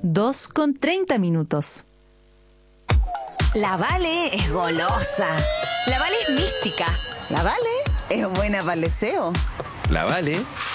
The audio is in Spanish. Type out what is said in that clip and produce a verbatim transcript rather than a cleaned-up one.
dos con treinta minutos. La Vale es golosa. La Vale es mística. La Vale es buena para el deseo. La Vale